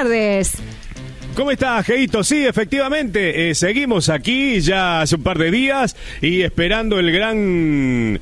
tardes. ¿Cómo estás, Geito? Sí, efectivamente, seguimos aquí ya hace un par de días y esperando el gran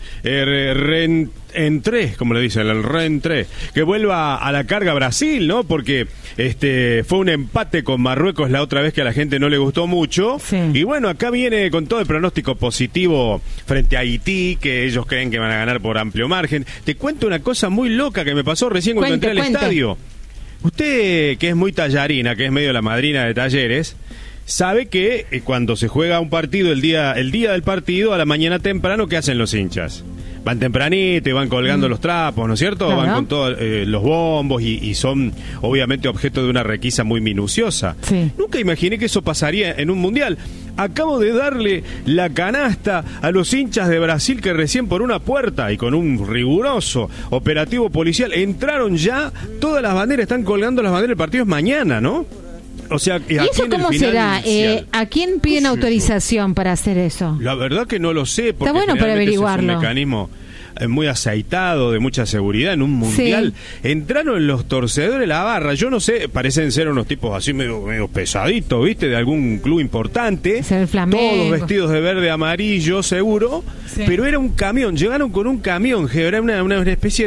reentré, como le dicen, el reentré, que vuelva a la carga Brasil, ¿no? Porque fue un empate con Marruecos la otra vez que a la gente no le gustó mucho. Sí. Y bueno, acá viene con todo el pronóstico positivo frente a Haití, que ellos creen que van a ganar por amplio margen. Te cuento una cosa muy loca que me pasó recién cuando entré al estadio. Usted, que es muy tallarina, que es medio la madrina de Talleres, sabe que cuando se juega un partido, el día del partido, a la mañana temprano, ¿qué hacen los hinchas? Van tempranito y van colgando los trapos, ¿no es cierto? Claro. Van con todos los bombos y son obviamente objeto de una requisa muy minuciosa. Sí. Nunca imaginé que eso pasaría en un mundial. Acabo de darle la canasta a los hinchas de Brasil que recién por una puerta y con un riguroso operativo policial entraron ya, todas las banderas, están colgando las banderas, el partido es mañana, ¿no? O sea, ¿y eso cómo será? ¿A quién piden autorización para hacer eso? La verdad que no lo sé, porque está bueno para averiguarlo. Es un mecanismo muy aceitado, de mucha seguridad en un mundial. Sí. Entraron los torcedores de la barra, yo no sé, parecen ser unos tipos así medio pesaditos, ¿viste? De algún club importante. Es el Flamengo. Todos vestidos de verde amarillo, seguro. Sí. Pero era un camión, llegaron con un camión, era una especie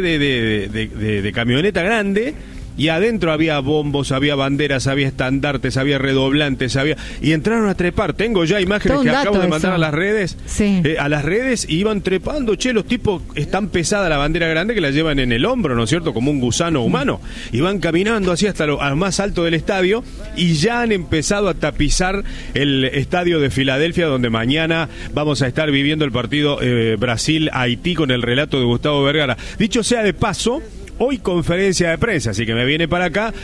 de camioneta grande. Y adentro había bombos, había banderas, había estandartes, había redoblantes, y entraron a trepar. Tengo ya imágenes que acabo de mandar a las redes. Sí. A las redes iban trepando. Che, los tipos, es tan pesada la bandera grande que la llevan en el hombro, ¿no es cierto? Como un gusano humano. Y van caminando así hasta lo más alto del estadio y ya han empezado a tapizar el estadio de Filadelfia, donde mañana vamos a estar viviendo el partido Brasil-Haití con el relato de Gustavo Vergara. Dicho sea de paso, hoy conferencia de prensa, así que me viene para acá,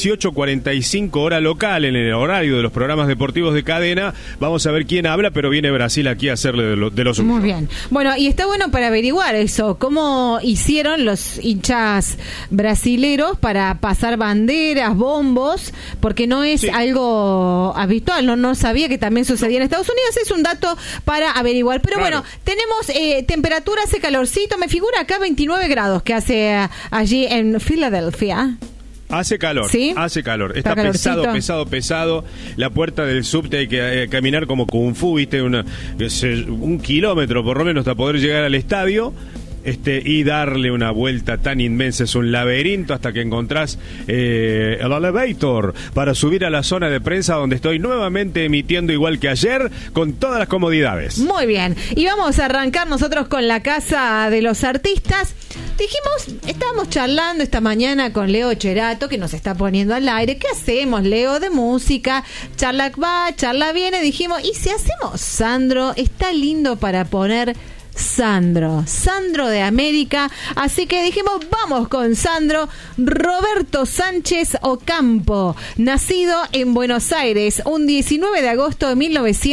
18:45 hora local, en el horario de los programas deportivos de cadena. Vamos a ver quién habla, pero viene Brasil aquí a hacerle de los Muy bien. Bueno, y está bueno para averiguar eso, cómo hicieron los hinchas brasileros para pasar banderas, bombos, porque no es algo habitual, no sabía que también sucedía en Estados Unidos, es un dato para averiguar. Pero claro, bueno, tenemos temperatura, hace calorcito, me figura acá 29 grados que hace allí en Filadelfia. Hace calor, ¿sí? Hace calor. Está pesado. La puerta del subte hay que caminar como Kung Fu, ¿viste? Un kilómetro por lo menos para poder llegar al estadio. Y darle una vuelta tan inmensa, es un laberinto hasta que encontrás el elevator para subir a la zona de prensa donde estoy nuevamente emitiendo igual que ayer con todas las comodidades. Muy bien, y vamos a arrancar nosotros con la Casa de los Artistas. Estábamos charlando esta mañana con Leo Cherato, que nos está poniendo al aire. ¿Qué hacemos, Leo, de música? Charla va, charla viene. Dijimos, ¿y si hacemos Sandro? Está lindo para poner Sandro de América, así que dijimos vamos con Sandro. Roberto Sánchez Ocampo, nacido en Buenos Aires un 19 de agosto de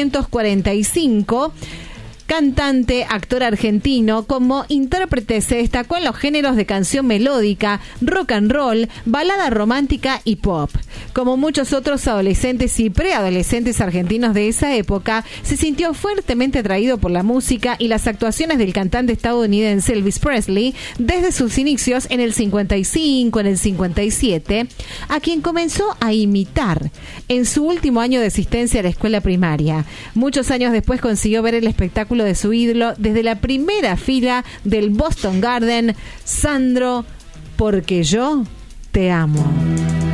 1945, cantante, actor argentino. Como intérprete se destacó en los géneros de canción melódica, rock and roll, balada romántica y pop. Como muchos otros adolescentes y preadolescentes argentinos de esa época, se sintió fuertemente atraído por la música y las actuaciones del cantante estadounidense Elvis Presley desde sus inicios en el 55, en el 57, a quien comenzó a imitar en su último año de asistencia a la escuela primaria. Muchos años después consiguió ver el espectáculo de su ídolo desde la primera fila del Boston Garden. Sandro, porque yo te amo.